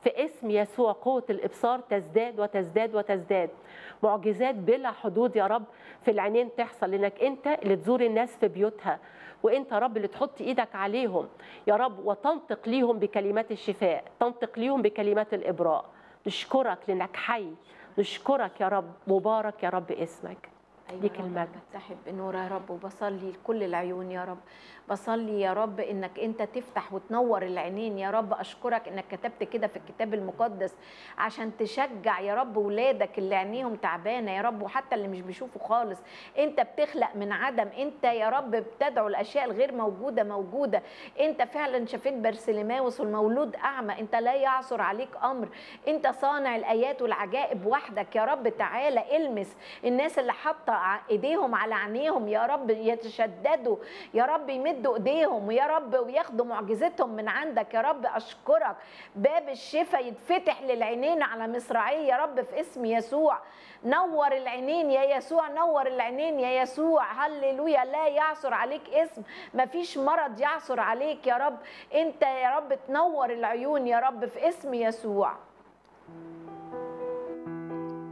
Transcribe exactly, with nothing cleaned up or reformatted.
في اسم يسوع قوة الإبصار تزداد وتزداد وتزداد، معجزات بلا حدود يا رب في العينين تحصل، لأنك أنت اللي تزور الناس في بيوتها، وأنت يا رب اللي تحط إيدك عليهم يا رب وتنطق ليهم بكلمات الشفاء، تنطق ليهم بكلمات الإبراء. نشكرك لأنك حي، نشكرك يا رب، مبارك يا رب اسمك. أيوة ليك يا رب، المجد. بتسحب بنور يا رب، وبصلي لكل العيون يا رب، بصلي يا رب انك انت تفتح وتنور العينين يا رب. اشكرك انك كتبت كده في الكتاب المقدس عشان تشجع يا رب ولادك اللي عينيهم تعبانه يا رب، وحتى اللي مش بيشوفوا خالص. انت بتخلق من عدم، انت يا رب بتدعو الاشياء الغير موجوده موجوده. انت فعلا شفيت برسلماوس والمولود اعمى، انت لا يعثر عليك امر، انت صانع الايات والعجائب وحدك يا رب. تعالى المس الناس اللي حاطه ايديهم على عينيهم يا رب، يتشددوا يا رب، يمدوا ايديهم يا رب وياخدوا معجزتهم من عندك يا رب. اشكرك باب الشفاء يتفتح للعينين على مصراعيه يا رب في اسم يسوع. نور العينين يا يسوع، نور العينين يا يسوع. هللويا، لا يعثر عليك اسم، مفيش مرض يعثر عليك يا رب. انت يا رب تنور العيون يا رب في اسم يسوع.